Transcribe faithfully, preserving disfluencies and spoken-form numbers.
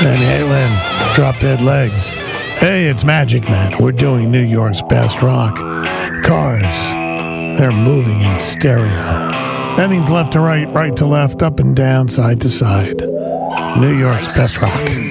And Halen, Drop Dead Legs. Hey, it's Magic Man. We're doing New York's best rock. Cars, they're moving in stereo. That means left to right, right to left, up and down, side to side. New York's best rock.